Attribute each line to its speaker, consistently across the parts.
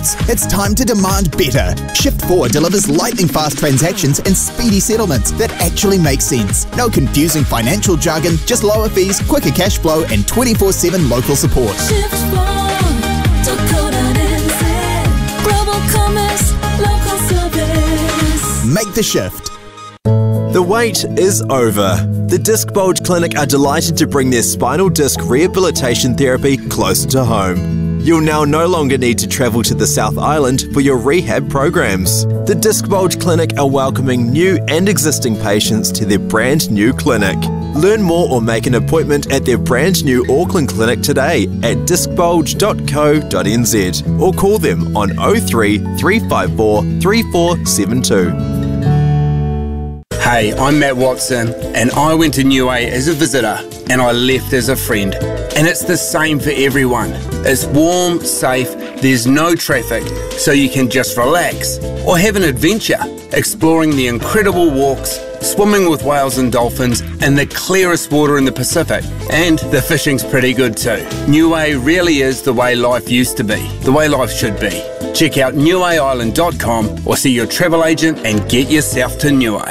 Speaker 1: It's time to demand better. Shift4 delivers lightning-fast transactions and speedy settlements that actually make sense. No confusing financial jargon, just lower fees, quicker cash flow, and 24/7 local support.
Speaker 2: Shift4.co.nz. Global commerce, local service.
Speaker 1: Make the shift.
Speaker 3: The wait is over. The Disc Bulge Clinic are delighted to bring their spinal disc rehabilitation therapy closer to home. You'll now no longer need to travel to the South Island for your rehab programs. The Disc Bulge Clinic are welcoming new and existing patients to their brand new clinic. Learn more or make an appointment at their brand new Auckland clinic today at discbulge.co.nz or call them on 03 354 3472.
Speaker 4: Hey, I'm Matt Watson, and I went to Niue as a visitor, and I left as a friend. And it's the same for everyone. It's warm, safe, there's no traffic, so you can just relax or have an adventure, exploring the incredible walks, swimming with whales and dolphins, and the clearest water in the Pacific. And the fishing's pretty good too. Niue really is the way life used to be, the way life should be. Check out niueisland.com or see your travel agent and get yourself to Niue.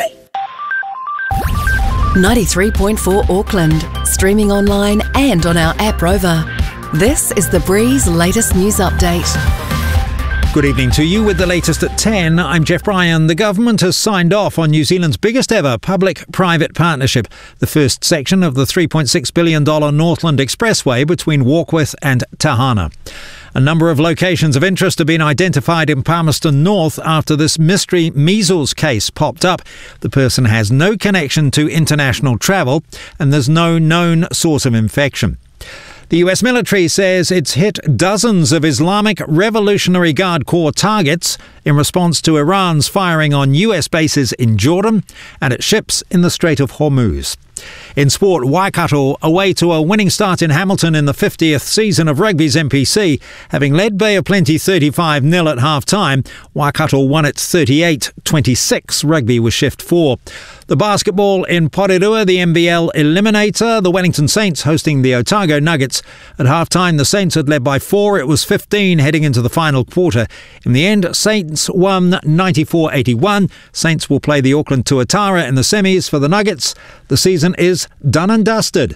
Speaker 5: 93.4 Auckland, streaming online and on our app Rover. This is The Breeze latest news update.
Speaker 6: Good evening to you with the latest at 10. I'm Jeff Bryan. The government has signed off on New Zealand's biggest ever public-private partnership, the first section of the $3.6 billion Northland Expressway between Warkworth and Tahana. A number of locations of interest have been identified in Palmerston North after this mystery measles case popped up. The person has no connection to international travel and there's no known source of infection. The US military says it's hit dozens of Islamic Revolutionary Guard Corps targets in response to Iran's firing on US bases in Jordan and at ships in the Strait of Hormuz. In sport, Waikato away to a winning start in Hamilton in the 50th season of rugby's NPC. Having led Bay of Plenty 35-0 at half-time, Waikato won it 38-26. Rugby was Shift4. The basketball in Porirua, the NBL Eliminator, the Wellington Saints hosting the Otago Nuggets. At half-time, the Saints had led by 4. It was 15 heading into the final quarter. In the end, Saints won 94-81. Saints will play the Auckland Tuatara in the semis for the Nuggets. The season is done and dusted.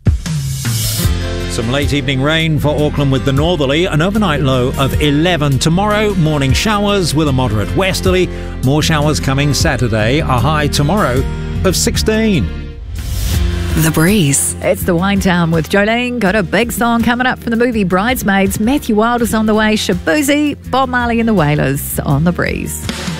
Speaker 6: Some late evening rain for Auckland with the northerly, an overnight low of 11. Tomorrow, morning showers with a moderate westerly. More showers coming Saturday, a high tomorrow of 16.
Speaker 5: The Breeze.
Speaker 7: It's the Wine Town with Jolene. Got a big song coming up from the movie Bridesmaids. Matthew Wilder's on the way. Shabuzi, Bob Marley and the Wailers on The Breeze.